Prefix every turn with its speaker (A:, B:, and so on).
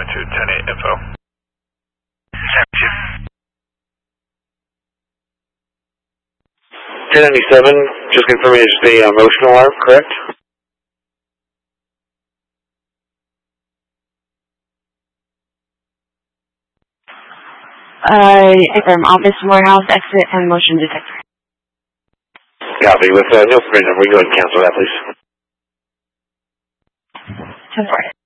A: to 10-8 info.
B: 1097, just confirming it's the motion alarm, correct?
C: Confirm office, warehouse, exit, and motion detector.
B: Copy. With no permission, we go ahead and cancel that, please.
C: 10-4.